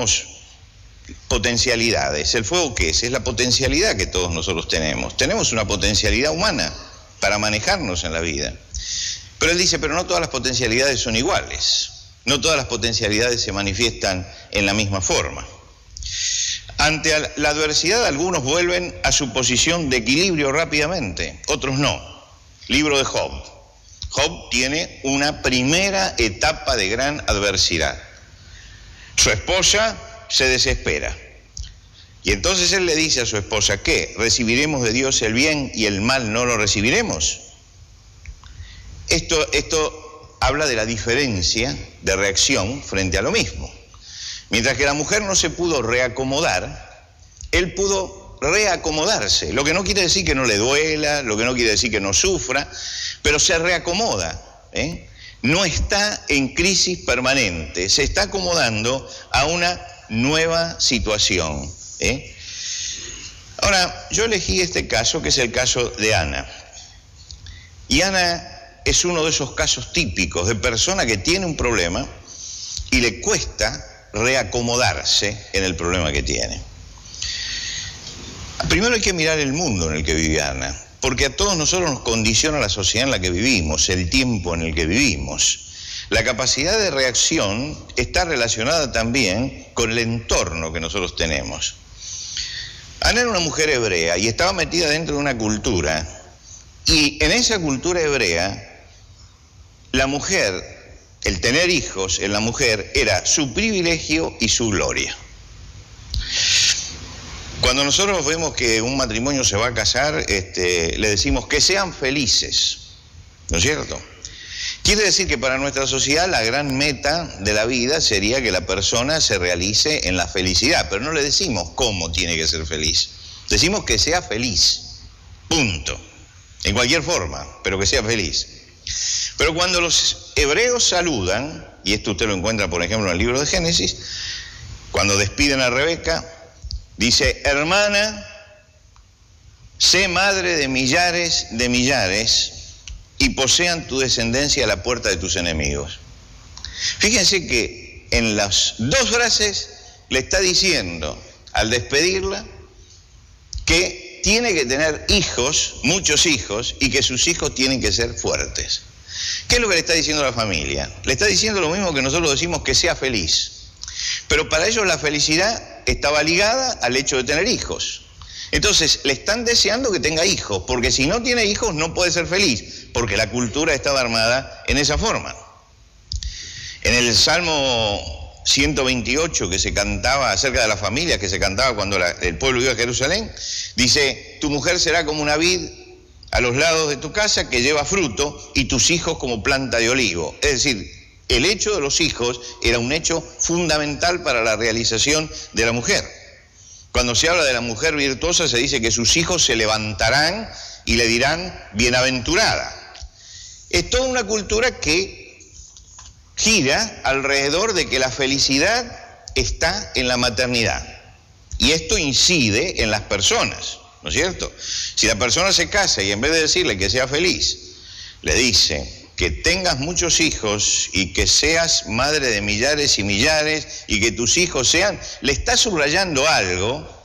tenemos potencialidades. ¿El fuego qué es? Es la potencialidad que todos nosotros tenemos. Tenemos una potencialidad humana para manejarnos en la vida. Pero él dice, pero no todas las potencialidades son iguales. No todas las potencialidades se manifiestan en la misma forma. Ante la adversidad, algunos vuelven a su posición de equilibrio rápidamente, otros no. Libro de Job. Job tiene una primera etapa de gran adversidad. Su esposa se desespera. Y entonces él le dice a su esposa, ¿qué? ¿Recibiremos de Dios el bien y el mal no lo recibiremos? Esto habla de la diferencia de reacción frente a lo mismo. Mientras que la mujer no se pudo reacomodar, él pudo reacomodarse. Lo que no quiere decir que no le duela, lo que no quiere decir que no sufra, pero se reacomoda, No está en crisis permanente, se está acomodando a una nueva situación. Ahora, yo elegí este caso, que es el caso de Ana. Y Ana es uno de esos casos típicos de persona que tiene un problema y le cuesta reacomodarse en el problema que tiene. Primero hay que mirar el mundo en el que vive Ana, porque a todos nosotros nos condiciona la sociedad en la que vivimos, el tiempo en el que vivimos. La capacidad de reacción está relacionada también con el entorno que nosotros tenemos. Ana era una mujer hebrea y estaba metida dentro de una cultura, y en esa cultura hebrea, la mujer, el tener hijos en la mujer era su privilegio y su gloria. Cuando nosotros vemos que un matrimonio se va a casar, le decimos que sean felices, ¿no es cierto? Quiere decir que para nuestra sociedad la gran meta de la vida sería que la persona se realice en la felicidad, pero no le decimos cómo tiene que ser feliz. Decimos que sea feliz, punto. En cualquier forma, pero que sea feliz. Pero cuando los hebreos saludan, y esto usted lo encuentra por ejemplo en el libro de Génesis, cuando despiden a Rebeca, dice, hermana, sé madre de millares y posean tu descendencia a la puerta de tus enemigos. Fíjense que en las dos frases le está diciendo, al despedirla, que tiene que tener hijos, muchos hijos, y que sus hijos tienen que ser fuertes. ¿Qué es lo que le está diciendo a la familia? Le está diciendo lo mismo que nosotros decimos, que sea feliz. Pero para ellos la felicidad estaba ligada al hecho de tener hijos. Entonces le están deseando que tenga hijos, porque si no tiene hijos no puede ser feliz, porque la cultura estaba armada en esa forma. En el Salmo 128 que se cantaba acerca de la familia, que se cantaba cuando el pueblo iba a Jerusalén, dice, tu mujer será como una vid a los lados de tu casa que lleva fruto y tus hijos como planta de olivo. Es decir, el hecho de los hijos era un hecho fundamental para la realización de la mujer. Cuando se habla de la mujer virtuosa se dice que sus hijos se levantarán y le dirán bienaventurada. Es toda una cultura que gira alrededor de que la felicidad está en la maternidad. Y esto incide en las personas, ¿no es cierto? Si la persona se casa y en vez de decirle que sea feliz, le dice que tengas muchos hijos y que seas madre de millares y millares y que tus hijos sean, le está subrayando algo,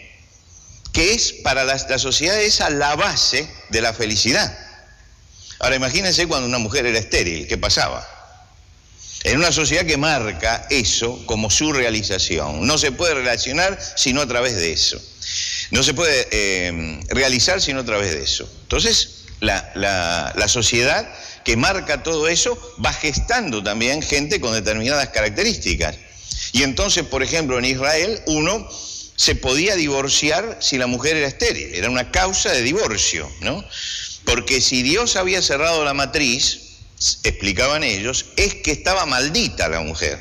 que es para la sociedad esa la base de la felicidad. Ahora imagínense cuando una mujer era estéril, ¿qué pasaba? En una sociedad que marca eso como su realización. No se puede relacionar sino a través de eso. No se puede realizar sino a través de eso. Entonces, la sociedad que marca todo eso va gestando también gente con determinadas características. Y entonces, por ejemplo, en Israel, uno se podía divorciar si la mujer era estéril. Era una causa de divorcio, ¿no? Porque si Dios había cerrado la matriz, explicaban ellos, es que estaba maldita la mujer.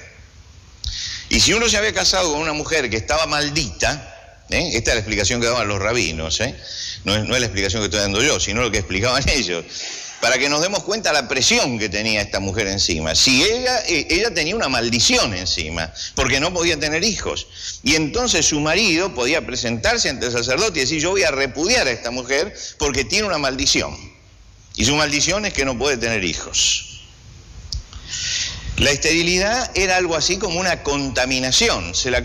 Y si uno se había casado con una mujer que estaba maldita, esta es la explicación que daban los rabinos, no es la explicación que estoy dando yo, sino lo que explicaban ellos, para que nos demos cuenta la presión que tenía esta mujer encima. Si ella tenía una maldición encima, porque no podía tener hijos, y entonces su marido podía presentarse ante el sacerdote y decir, yo voy a repudiar a esta mujer porque tiene una maldición, y su maldición es que no puede tener hijos. La esterilidad era algo así como una contaminación, se la